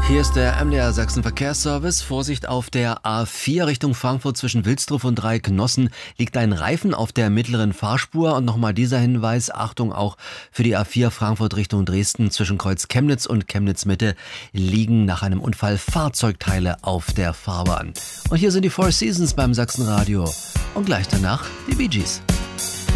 Hier ist der MDR Sachsen Verkehrsservice. Vorsicht auf der A4 Richtung Frankfurt zwischen Wilsdruff und Dreiecknossen liegt ein Reifen auf der mittleren Fahrspur. Und nochmal dieser Hinweis, Achtung auch für die A4 Frankfurt Richtung Dresden zwischen Kreuz Chemnitz und Chemnitz Mitte liegen nach einem Unfall Fahrzeugteile auf der Fahrbahn. Und hier sind die Four Seasons beim Sachsenradio und gleich danach die Bee Gees.